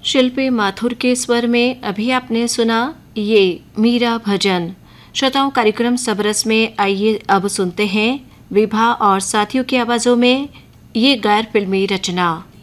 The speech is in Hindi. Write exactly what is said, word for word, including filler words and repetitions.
शिल्पी माथुर के स्वर में अभी आपने सुना ये मीरा भजन। श्रोताओं, कार्यक्रम सबरस में आइए अब सुनते हैं विभा और साथियों की आवाजों में ये गैर फिल्मी रचना।